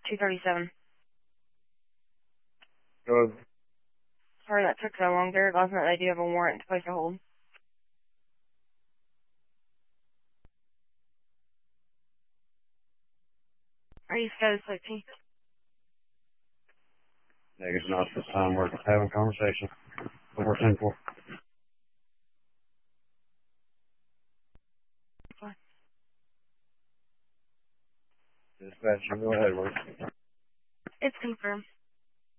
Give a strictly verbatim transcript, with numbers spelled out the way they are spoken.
two thirty-seven. Go ahead. Sorry that took so long, Derek. Last night I do have a warrant to place a hold. Are you scheduled to sleep? Negative, not this time. We're having a conversation. What we're ten for. Fine. Dispatcher, go ahead, Luke. It's confirmed.